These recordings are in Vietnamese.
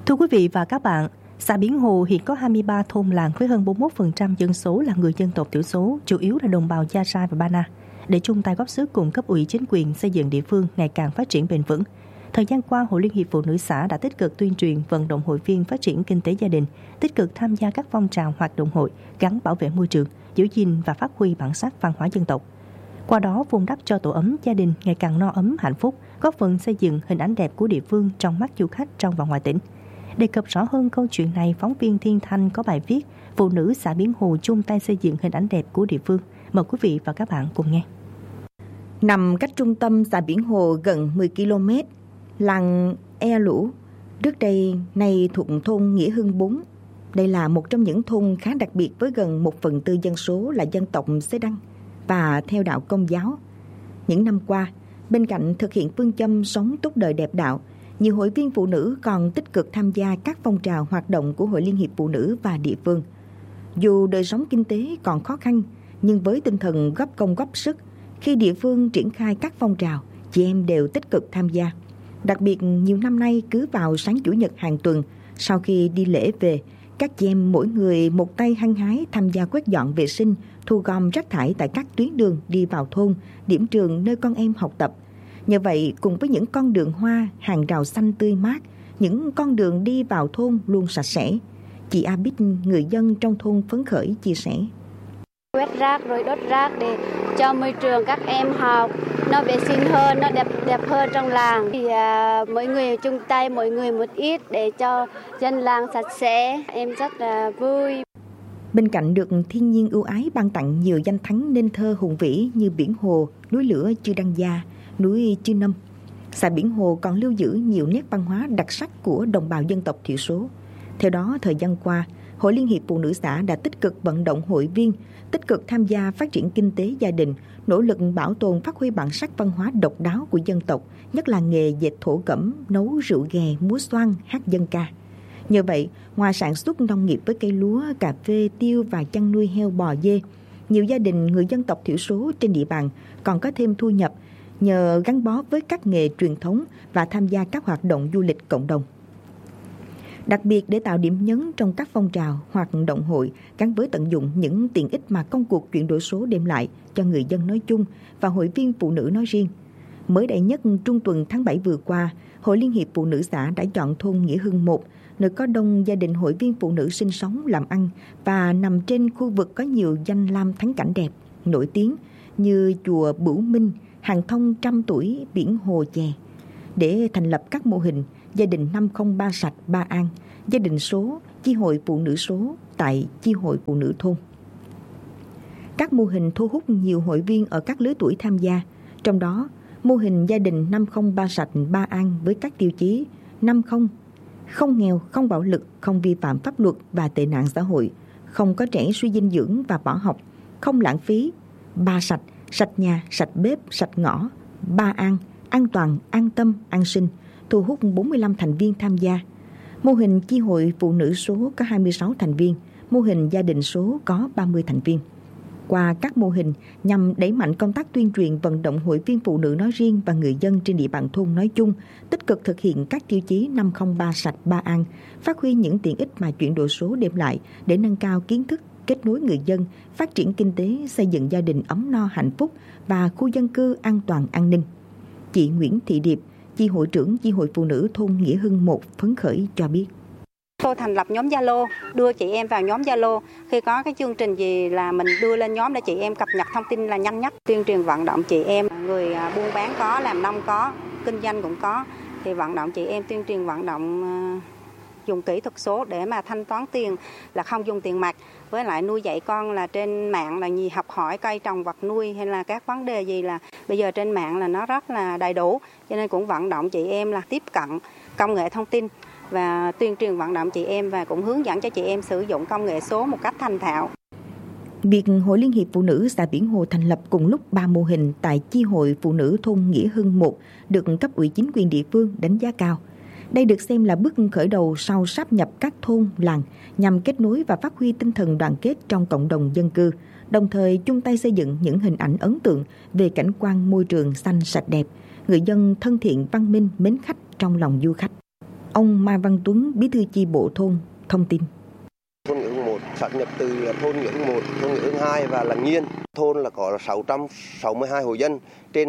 Thưa quý vị và các bạn, xã Biển Hồ hiện có 23 thôn làng với hơn 41% dân số là người dân tộc thiểu số, chủ yếu là đồng bào Gia Rai và Ba Na, để chung tay góp sức cùng cấp ủy chính quyền xây dựng địa phương ngày càng phát triển bền vững. Thời gian qua, Hội Liên hiệp Phụ nữ xã đã tích cực tuyên truyền, vận động hội viên phát triển kinh tế gia đình, tích cực tham gia các phong trào hoạt động hội gắn bảo vệ môi trường, giữ gìn và phát huy bản sắc văn hóa dân tộc. Qua đó, vun đắp cho tổ ấm gia đình ngày càng no ấm hạnh phúc, góp phần xây dựng hình ảnh đẹp của địa phương trong mắt du khách trong và ngoài tỉnh. Đề cập rõ hơn câu chuyện này, phóng viên Thiên Thanh có bài viết Phụ nữ xã Biển Hồ chung tay xây dựng hình ảnh đẹp của địa phương. Mời quý vị và các bạn cùng nghe. Nằm cách trung tâm xã Biển Hồ gần 10 km, làng E Lũ, trước đây nay thuộc thôn Nghĩa Hưng 4. Đây là một trong những thôn khá đặc biệt với gần 1/4 dân số là dân tộc Xê Đăng và theo đạo Công giáo. Những năm qua, bên cạnh thực hiện phương châm sống tốt đời đẹp đạo, nhiều hội viên phụ nữ còn tích cực tham gia các phong trào hoạt động của Hội Liên hiệp Phụ nữ và địa phương. Dù đời sống kinh tế còn khó khăn, nhưng với tinh thần góp công góp sức, khi địa phương triển khai các phong trào, chị em đều tích cực tham gia. Đặc biệt nhiều năm nay cứ vào sáng Chủ nhật hàng tuần, sau khi đi lễ về, các chị em mỗi người một tay hăng hái tham gia quét dọn vệ sinh, thu gom rác thải tại các tuyến đường đi vào thôn, điểm trường nơi con em học tập. Nhờ vậy, cùng với những con đường hoa, hàng rào xanh tươi mát, những con đường đi vào thôn luôn sạch sẽ. Chị A Bích, người dân trong thôn phấn khởi chia sẻ. Quét rác rồi đốt rác để cho môi trường các em học nó vệ sinh hơn, nó đẹp hơn trong làng. Thì mỗi người chung tay, mỗi người một ít để cho dân làng sạch sẽ. Em rất là vui. Bên cạnh được thiên nhiên ưu ái ban tặng nhiều danh thắng nên thơ hùng vĩ như Biển Hồ, núi lửa Chư Đăng Gia, núi Chư Nâm, xã Biển Hồ còn lưu giữ nhiều nét văn hóa đặc sắc của đồng bào dân tộc thiểu số. Theo đó, thời gian qua, Hội Liên hiệp Phụ nữ xã đã tích cực vận động hội viên, tích cực tham gia phát triển kinh tế gia đình, nỗ lực bảo tồn phát huy bản sắc văn hóa độc đáo của dân tộc, nhất là nghề dệt thổ cẩm, nấu rượu ghè, múa xoan, hát dân ca. Nhờ vậy, ngoài sản xuất nông nghiệp với cây lúa, cà phê, tiêu và chăn nuôi heo bò dê, nhiều gia đình người dân tộc thiểu số trên địa bàn còn có thêm thu nhập nhờ gắn bó với các nghề truyền thống và tham gia các hoạt động du lịch cộng đồng. Đặc biệt để tạo điểm nhấn trong các phong trào, hoạt động hội gắn với tận dụng những tiện ích mà công cuộc chuyển đổi số đem lại cho người dân nói chung và hội viên phụ nữ nói riêng. Mới đây nhất trung tuần tháng 7 vừa qua, Hội Liên hiệp Phụ nữ xã đã chọn thôn Nghĩa Hưng 1, nơi có đông gia đình hội viên phụ nữ sinh sống làm ăn và nằm trên khu vực có nhiều danh lam thắng cảnh đẹp, nổi tiếng như chùa Bửu Minh, hàng thông 100 tuổi, Biển Hồ Chè, để thành lập các mô hình gia đình 503 sạch Ba An, gia đình số, chi hội phụ nữ số tại chi hội phụ nữ thôn. Các mô hình thu hút nhiều hội viên ở các lứa tuổi tham gia, trong đó mô hình gia đình 503 sạch Ba An với các tiêu chí 50, không nghèo, không bạo lực, không vi phạm pháp luật và tệ nạn xã hội, không có trẻ suy dinh dưỡng và bỏ học, không lãng phí, 3 sạch, sạch nhà, sạch bếp, sạch ngõ, 3 an, an toàn, an tâm, an sinh, thu hút 45 thành viên tham gia. Mô hình chi hội phụ nữ số có 26 thành viên, mô hình gia đình số có 30 thành viên. Qua các mô hình nhằm đẩy mạnh công tác tuyên truyền vận động hội viên phụ nữ nói riêng và người dân trên địa bàn thôn nói chung, tích cực thực hiện các tiêu chí 503 sạch Ba An, phát huy những tiện ích mà chuyển đổi số đem lại để nâng cao kiến thức, kết nối người dân, phát triển kinh tế, xây dựng gia đình ấm no hạnh phúc và khu dân cư an toàn an ninh. Chị Nguyễn Thị Điệp, chi hội trưởng chi hội phụ nữ thôn Nghĩa Hưng 1 phấn khởi cho biết. Tôi thành lập nhóm Zalo, đưa chị em vào nhóm Zalo. Khi có cái chương trình gì là mình đưa lên nhóm để chị em cập nhật thông tin là nhanh nhất. Tuyên truyền vận động chị em, người buôn bán có, làm nông có, kinh doanh cũng có. Thì vận động chị em tuyên truyền vận động dùng kỹ thuật số để mà thanh toán tiền là không dùng tiền mặt. Với lại nuôi dạy con là trên mạng là gì học hỏi cây trồng vật nuôi hay là các vấn đề gì là bây giờ trên mạng là nó rất là đầy đủ. Cho nên cũng vận động chị em là tiếp cận công nghệ thông tin và tuyên truyền vận động chị em và cũng hướng dẫn cho chị em sử dụng công nghệ số một cách thành thạo. Việc Hội Liên hiệp Phụ nữ xã Biển Hồ thành lập cùng lúc 3 mô hình tại chi hội phụ nữ thôn Nghĩa Hưng 1 được cấp ủy chính quyền địa phương đánh giá cao. Đây được xem là bước khởi đầu sau sáp nhập các thôn, làng nhằm kết nối và phát huy tinh thần đoàn kết trong cộng đồng dân cư, đồng thời chung tay xây dựng những hình ảnh ấn tượng về cảnh quan môi trường xanh sạch đẹp, người dân thân thiện văn minh mến khách trong lòng du khách. Ông Mai Văn Tuấn, bí thư chi bộ thôn, thông tin. Thôn Nghĩa Hưng 1 sát nhập từ là thôn Nghĩa Hưng 1, thôn Nghĩa Hưng 2 và Làng Nhiên. Thôn là có 662 hộ dân, trên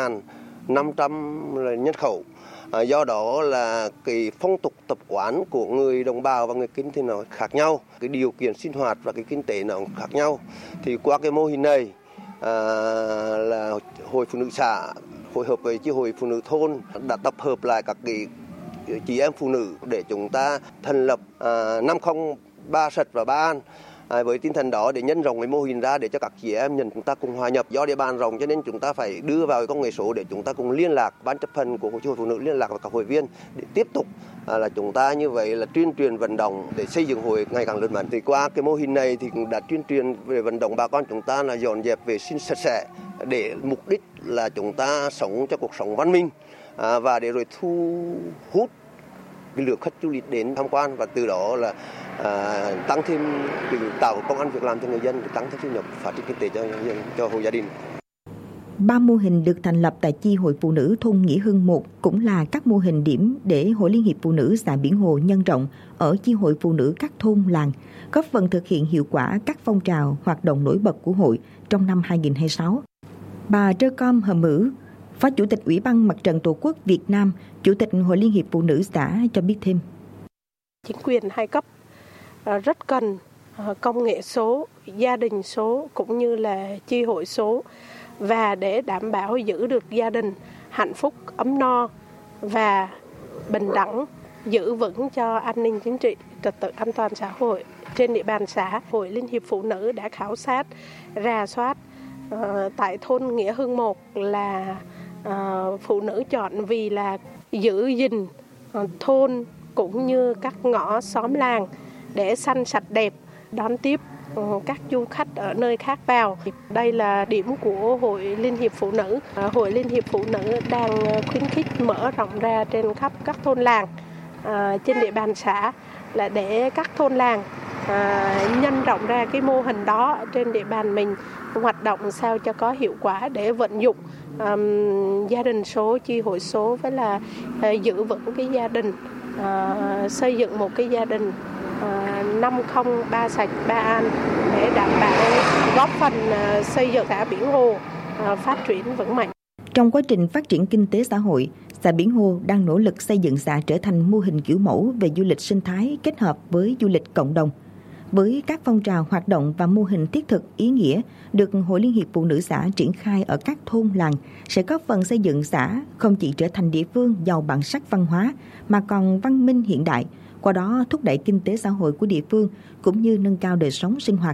2.500 nhân khẩu. Do đó là cái phong tục tập quán của người đồng bào và người Kinh thì nó khác nhau, cái điều kiện sinh hoạt và cái kinh tế nó khác nhau. Thì qua cái mô hình này là Hội Phụ nữ xã phối hợp với chi hội phụ nữ thôn đã tập hợp lại các cái chị em phụ nữ để chúng ta thành lập 503 sạch và 3 an. Với tinh thần đó để nhân rộng cái mô hình ra để cho các chị em nhận chúng ta cùng hòa nhập. Do địa bàn rộng cho nên chúng ta phải đưa vào công nghệ số để chúng ta cùng liên lạc, ban chấp hành của chi hội phụ nữ liên lạc với các hội viên để tiếp tục là chúng ta như vậy là tuyên truyền vận động để xây dựng hội ngày càng lớn mạnh. Thì qua cái mô hình này thì cũng đã tuyên truyền về vận động bà con chúng ta là dọn dẹp vệ sinh sạch sẽ để mục đích là chúng ta sống cho cuộc sống văn minh và để rồi thu hút cái lượng khách du lịch đến tham quan và từ đó là tăng thêm tạo công ăn việc làm cho người dân, tăng thêm thu nhập, phát triển kinh tế cho hộ gia đình. 3 mô hình được thành lập tại chi hội phụ nữ thôn Nghĩa Hưng 1 cũng là các mô hình điểm để Hội Liên hiệp Phụ nữ xã Biển Hồ nhân rộng ở chi hội phụ nữ các thôn làng, góp phần thực hiện hiệu quả các phong trào hoạt động nổi bật của hội trong năm 2026. Bà Trơ Com Hờ Mữ, Phó Chủ tịch Ủy ban Mặt trận Tổ quốc Việt Nam, Chủ tịch Hội Liên hiệp Phụ nữ xã cho biết thêm. Chính quyền hai cấp rất cần công nghệ số, gia đình số cũng như là chi hội số, và để đảm bảo giữ được gia đình hạnh phúc, ấm no và bình đẳng, giữ vững cho an ninh chính trị, trật tự an toàn xã hội trên địa bàn xã. Hội Liên hiệp Phụ nữ đã khảo sát, rà soát tại thôn Nghĩa Hưng 1 là phụ nữ chọn vì là giữ gìn thôn cũng như các ngõ xóm làng để xanh sạch đẹp, đón tiếp các du khách ở nơi khác vào. Đây là điểm của Hội Liên hiệp Phụ nữ. Hội Liên hiệp Phụ nữ đang khuyến khích mở rộng ra trên khắp các thôn làng trên địa bàn xã là để các thôn làng nhân rộng ra cái mô hình đó trên địa bàn mình, hoạt động sao cho có hiệu quả để vận dụng gia đình số, chi hội số với là giữ vững cái gia đình, xây dựng một cái gia đình 503 sạch 3 an để đảm bảo góp phần xây dựng xã Biển Hồ phát triển vững mạnh. Trong quá trình phát triển kinh tế xã hội, xã Biển Hồ đang nỗ lực xây dựng xã trở thành mô hình kiểu mẫu về du lịch sinh thái kết hợp với du lịch cộng đồng. Với các phong trào hoạt động và mô hình thiết thực ý nghĩa được Hội Liên hiệp Phụ nữ xã triển khai ở các thôn làng sẽ góp phần xây dựng xã không chỉ trở thành địa phương giàu bản sắc văn hóa mà còn văn minh hiện đại, qua đó thúc đẩy kinh tế xã hội của địa phương cũng như nâng cao đời sống sinh hoạt